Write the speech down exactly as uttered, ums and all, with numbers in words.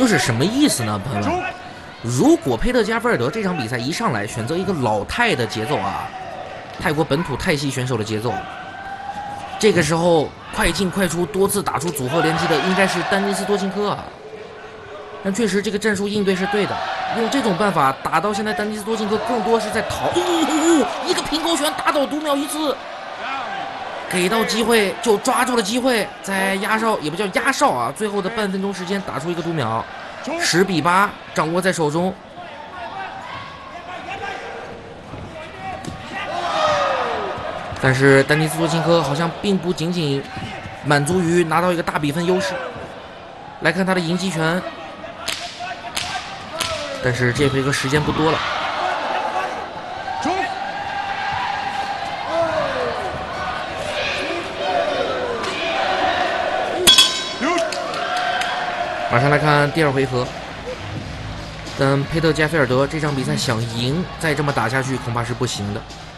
就是什么意思呢，朋友们？如果佩特加菲尔德这场比赛一上来选择一个老泰的节奏啊，泰国本土泰系选手的节奏，这个时候快进快出，多次打出组合连击的应该是丹尼斯多钦科啊。但确实这个战术应对是对的，用这种办法打到现在，丹尼斯多钦科更多是在逃。哦哦哦，一个平勾拳打倒读秒一次。给到机会就抓住了机会，在压哨也不叫压哨啊，最后的半分钟时间打出一个读秒，十比八掌握在手中。但是丹尼斯多钦科好像并不仅仅满足于拿到一个大比分优势。来看他的迎击拳，但是这回合时间不多了。马上来看第二回合，但佩特加菲尔德这场比赛想赢，再这么打下去恐怕是不行的。